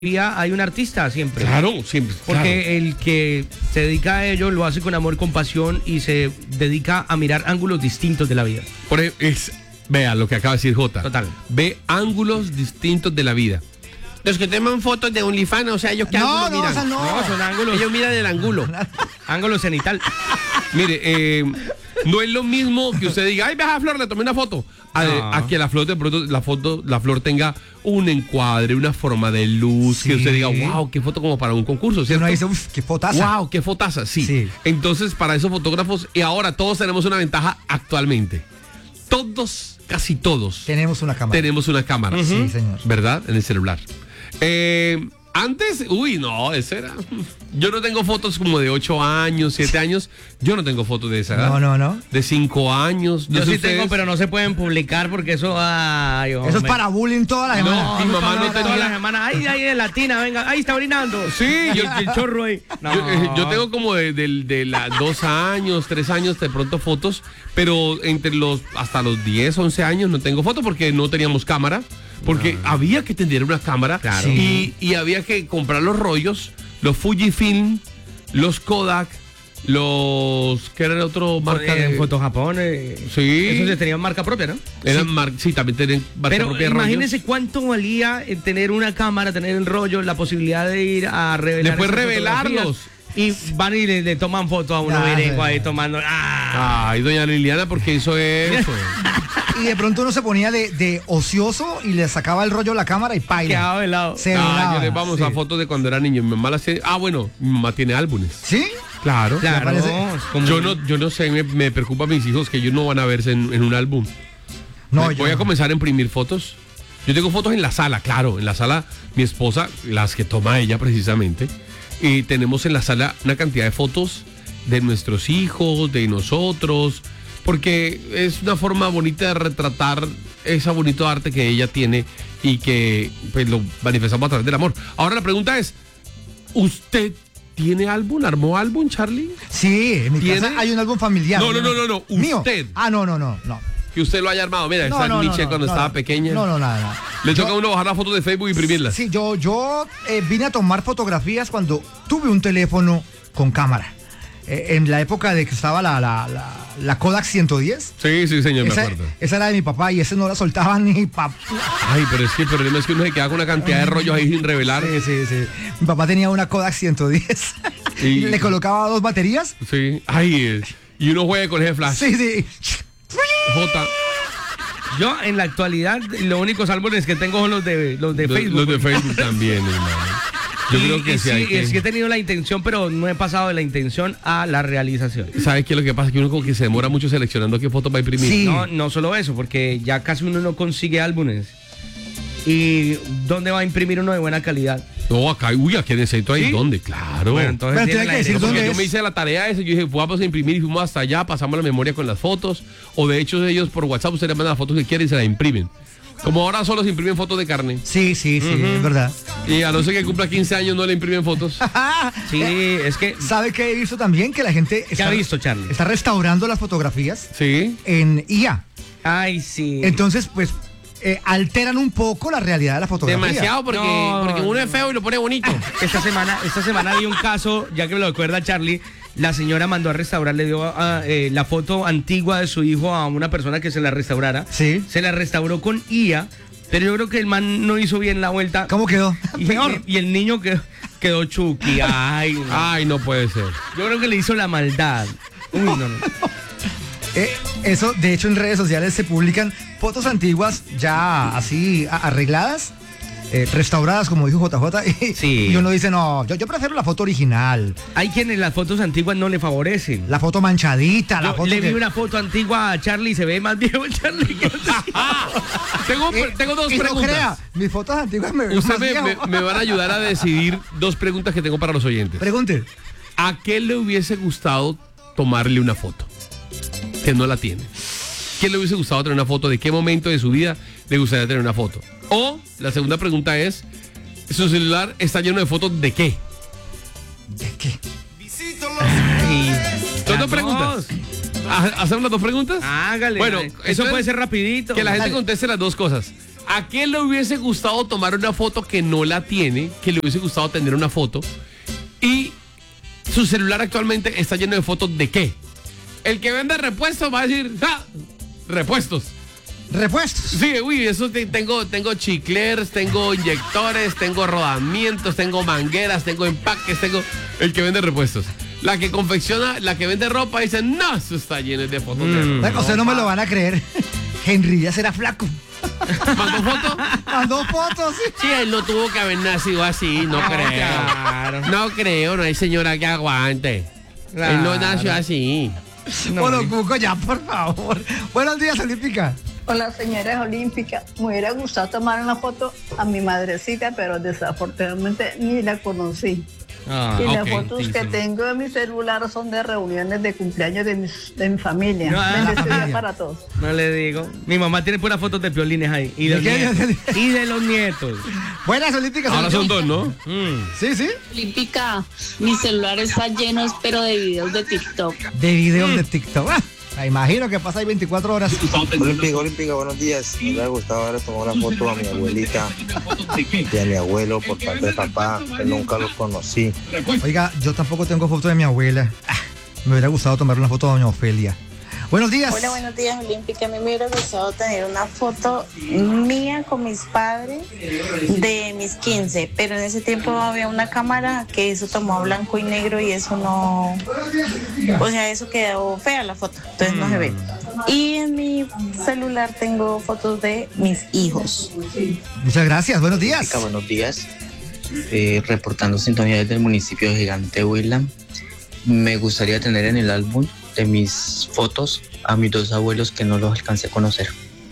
hay un artista siempre. Claro, siempre. Porque claro. el que se dedica a ello lo hace con amor, con pasión y se dedica a mirar ángulos distintos de la vida. Vea lo que acaba de decir Jota. Total. Ve ángulos distintos de la vida. Los que toman fotos de OnlyFans, o sea, ellos qué ángulo miran. O sea, No, son ángulos. Ellos miran el ángulo. Ángulo cenital. Mire, no es lo mismo que usted diga, ay, ve a Flor, le tomé una foto. A que la flor de pronto, la flor tenga un encuadre, una forma de luz, Sí. que usted diga, wow, qué foto como para un concurso, ¿cierto? Uno dice, uff, qué fotaza. Wow, qué fotaza, sí. Sí. Entonces, para esos fotógrafos, y ahora todos tenemos una ventaja actualmente. Todos, casi todos, Tenemos una cámara. tenemos una cámara. Sí, señor. ¿Verdad? En el celular. Antes, ese era. Yo no tengo fotos como de 8 años, 7 años. Yo no tengo fotos de esa edad. No. De 5 años. Yo No sé sí tengo, ustedes. pero no se pueden publicar porque eso... Ay, Eso es para bullying toda la semana. No, mi mamá no toda tenía. la semana. Ay, de latina, venga. Ahí está orinando. Sí, el chorro ahí. No. Yo tengo como de 2 años, 3 años de pronto fotos, pero hasta los 10, 11 años no tengo fotos porque no teníamos cámara, porque había que tener una cámara. Claro. y había que comprar los rollos, los Fujifilm, los Kodak, ¿qué era el otro marca En de Foto Japón. Sí. Eso se tenía marca propia, ¿no? Sí, también tenían marca Pero propia de imagínese rollos. cuánto valía tener una cámara, tener el rollo, la posibilidad de ir a revelar. Después esas revelarlos. fotografías. Y van y le toman foto a uno virengo ahí tomando. Ay, doña Liliana, porque hizo eso. Y de pronto uno se ponía de ocioso y le sacaba el rollo a la cámara y paila. Quedaba helado. Se velaba, Yo les vamos sí. a fotos de cuando era niño. Mi mamá las tiene. Bueno, mi mamá tiene álbumes. ¿Sí? Claro. Claro, parece- es como- Yo no sé, me preocupa a mis hijos que ellos no van a verse en un álbum. No, Voy a comenzar a imprimir fotos. Yo tengo fotos en la sala, claro. En la sala, mi esposa, las que toma ella precisamente. Y tenemos en la sala una cantidad de fotos de nuestros hijos, de nosotros. Porque es una forma bonita de retratar ese bonito arte que ella tiene y que pues lo manifestamos a través del amor. Ahora la pregunta es, ¿usted tiene álbum? ¿Armó álbum, Charlie? Sí, en mi ¿Tiene? casa hay un álbum familiar. No. ¿Mío? Usted. No. Que usted lo haya armado. Mira, está Michelle cuando estaba pequeña. No, nada. Le toca a uno bajar las fotos de Facebook y imprimirlas. Sí, yo vine a tomar fotografías cuando tuve un teléfono con cámara. En la época de que estaba la Kodak 110. Sí, señor, me Esa, acuerdo. esa era de mi papá y ese no la soltaba ni papá. Ay, pero es que el problema es que uno se queda con una cantidad de rollos ahí sin revelar. Sí. Mi papá tenía una Kodak 110. Y- Le colocaba 2 baterías. Sí. Ay, y uno juega con ese flash. Sí. J. Yo en la actualidad los únicos álbumes que tengo son los de Facebook. Los de Facebook también, hermano. Yo creo que sí hay que... Es que he tenido la intención, pero no he pasado de la intención a la realización. ¿Sabes qué es lo que pasa? Que uno como que se demora mucho seleccionando qué foto va a imprimir. Sí. No solo eso, porque ya casi uno no consigue álbumes. ¿Y dónde va a imprimir uno de buena calidad? No, acá, aquí necesito ahí. ¿Sí? ¿Dónde? Claro. Bueno, entonces Pero tiene tiene la que decir dirección. dónde Porque yo es. me hice la tarea esa, yo dije, vamos a imprimir y fuimos hasta allá, pasamos la memoria con las fotos, o de hecho ellos por WhatsApp ustedes le mandan las fotos que quieren y se las imprimen. Como ahora solo se imprimen fotos de carne. Sí, es verdad. Y a no ser que cumpla 15 años no le imprimen fotos. Sí, es que... ¿Sabe qué he visto también? Que la gente ¿Qué ha visto, Charlie? está restaurando las fotografías Sí. en IA. Ay, sí. Entonces, pues, alteran un poco la realidad de la fotografía. Demasiado porque uno es feo y lo pone bonito. Esta semana vi un caso, ya que me lo recuerda Charlie, la señora mandó a restaurar, le dio la foto antigua de su hijo a una persona que se la restaurara. Sí. Se la restauró con IA, pero yo creo que el man no hizo bien la vuelta. ¿Cómo quedó? Peor. Y el niño quedó chuki. Ay, no. Ay, no puede ser. Yo creo que le hizo la maldad. Uy, no. Eso, de hecho, en redes sociales se publican fotos antiguas ya así arregladas, restauradas, como dijo JJ, Sí. y uno dice, no, yo prefiero la foto original, Hay quienes las fotos antiguas no le favorecen. la foto manchadita, la Yo foto le vi que- una foto antigua a Charlie y se ve más viejo el Charlie que Tengo dos y no preguntas. crea, mis fotos antiguas me veo Usted más viejo. me van a ayudar a decidir 2 preguntas que tengo para los oyentes. Pregunte. ¿A qué le hubiese gustado tomarle una foto? Que no la tiene. ¿Qué le hubiese gustado tener una foto? ¿De qué momento de su vida le gustaría tener una foto? O la segunda pregunta es, ¿su celular está lleno de fotos de qué? ¿De qué? Son 2 preguntas. ¿Hacemos las 2 preguntas? Hágale. Bueno, Eso entonces, puede ser rapidito. Que la gente Dale. conteste las 2 cosas. ¿A quién le hubiese gustado tomar una foto que no la tiene? Que le hubiese gustado tener una foto. Y su celular actualmente está lleno de fotos ¿de qué? El que vende repuestos va a decir, ¡ah! Repuestos. Repuestos. Sí, uy, eso tengo chiclers, tengo inyectores, tengo rodamientos, tengo mangueras, tengo empaques, tengo el que vende repuestos. La que confecciona, la que vende ropa dice, no, eso está lleno de fotos de ropa. Ustedes no me lo van a creer. Henry ya será flaco. ¿Mandó foto? Mandó fotos, sí. Sí, él no tuvo que haber nacido así, no creo. Claro. No creo, no hay señora que aguante. Claro. Él no nació así. No, Bueno, Cuco, ya, por favor. Buenos días, Olímpica. Hola, señores olímpicas. Me hubiera gustado tomar una foto a mi madrecita, pero desafortunadamente ni la conocí. Y las fotos que tengo en mi celular son de reuniones de cumpleaños de mi familia. Bendiciones para todos. No le digo. Mi mamá tiene puras fotos de piolines ahí. Y de, los nietos. Y de los nietos. Buenas, Olímpicas. Ahora son dos, ¿no? Sí, sí. Olímpica, mi celular está lleno, pero de videos de TikTok. De videos de TikTok. Me imagino que pasa ahí 24 horas. Olímpica, buenos días. Me hubiera gustado haber tomado una foto a mi abuelita y a mi abuelo por parte de papá, que nunca los conocí. Oiga, yo tampoco tengo foto de mi abuela. Me hubiera gustado tomar una foto de doña Ofelia. Buenos días. Hola, buenos días, Olímpica. A mí me hubiera gustado tener una foto mía con mis padres de mis 15, pero en ese tiempo había una cámara que eso tomó a blanco y negro y eso no... O sea, eso quedó fea la foto, entonces no se ve. Y en mi celular tengo fotos de mis hijos. Muchas gracias, buenos días. Olímpica, buenos días. Reportando sintonía desde el municipio de Gigante Huila. Me gustaría tener en el álbum de mis fotos a mis dos abuelos que no los alcancé a conocer.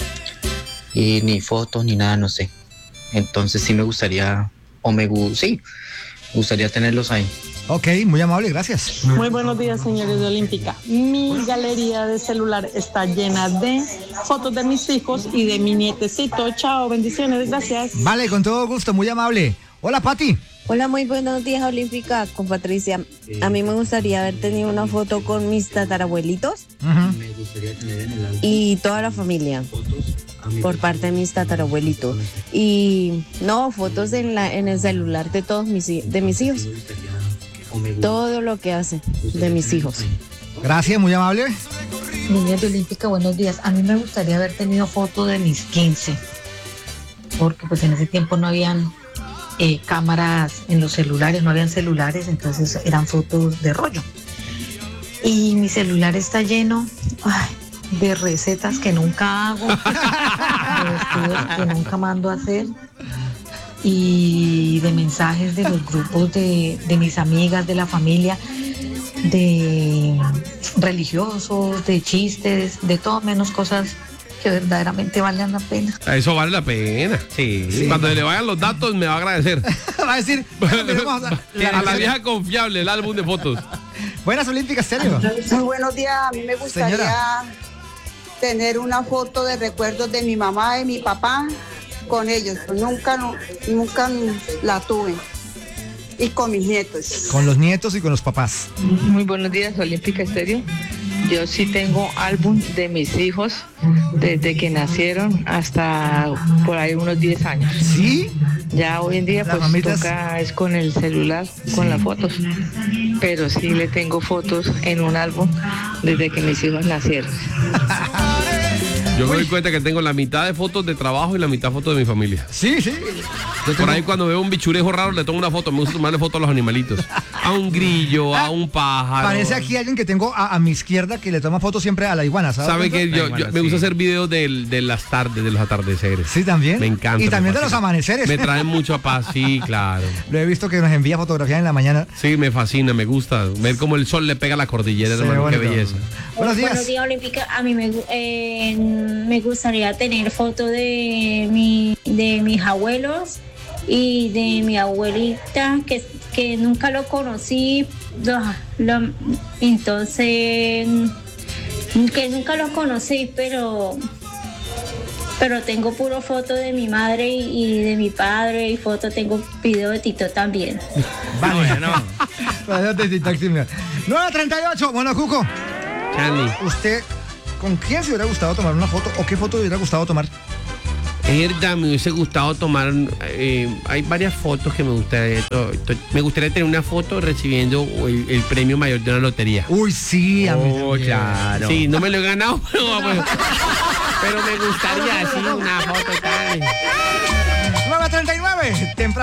Y ni fotos ni nada, no sé. Entonces sí me gustaría, me gustaría tenerlos ahí. Ok, muy amable, gracias. Muy buenos días, señores de Olímpica. Mi galería de celular está llena de fotos de mis hijos y de mi nietecito. Chao, bendiciones, gracias. Vale, con todo gusto, muy amable. Hola, Pati. Hola, muy buenos días, Olímpica, con Patricia. A mí me gustaría haber tenido una foto con mis tatarabuelitos y toda la familia por parte de mis tatarabuelitos. Y no, fotos en el celular de todos mis hijos. Todo lo que hacen de mis hijos. Gracias, muy amable. Niñas de Olímpica, buenos días. A mí me gustaría haber tenido foto de mis 15, porque pues en ese tiempo no habían cámaras en los celulares, no habían celulares, entonces eran fotos de rollo. Y mi celular está lleno de recetas que nunca hago, de vestidos que nunca mando a hacer y de mensajes de los grupos de mis amigas, de la familia, de religiosos, de chistes, de todo menos cosas que verdaderamente valen la pena. Eso vale la pena. Sí. Cuando le vayan los datos me va a agradecer. Va a decir, a la vieja confiable, el álbum de fotos. Buenas, Olímpicas, serio. Muy buenos días. A mí me gustaría tener una foto de recuerdos de mi mamá y mi papá con ellos. Nunca la tuve. Y con mis nietos. Con los nietos y con los papás. Muy buenos días, Olímpica Estéreo. Yo sí tengo álbum de mis hijos desde que nacieron hasta por ahí unos 10 años. ¿Sí? Ya hoy en día pues toca es con el celular, con las fotos. Pero sí le tengo fotos en un álbum desde que mis hijos nacieron. Yo me doy cuenta que tengo la mitad de fotos de trabajo y la mitad de fotos de mi familia. Sí, sí. Por ahí cuando veo un bichurejo raro le tomo una foto. Me gusta tomarle fotos a los animalitos. A un grillo, a un pájaro. Parece aquí alguien que tengo a mi izquierda que le toma fotos siempre a la iguana, ¿sabes? ¿Sabe que yo me gusta hacer videos de las tardes, de los atardeceres? Sí, también. Me encanta. Y también de los amaneceres. Me traen mucha paz, sí, claro. Lo he visto que nos envía fotografías en la mañana. Sí, me fascina, me gusta ver cómo el sol le pega a la cordillera, hermano, qué belleza. Buenos días, Olímpica. A mí me gustaría tener fotos de mis abuelos y de mi abuelita que nunca lo conocí, entonces que nunca los conocí, pero tengo puro foto de mi madre y de mi padre y tengo video de Tito también. Vale, no. 9:38, bueno, Cuco. Charlie. ¿Usted con quién se hubiera gustado tomar una foto o qué foto le hubiera gustado tomar? Es verdad, me hubiese gustado tomar, hay varias fotos que me gustaría tener una foto recibiendo el premio mayor de una lotería. Uy, sí, a mí también. Claro. Sí, no me lo he ganado, pero me gustaría así una foto tal. 9:39, temprano.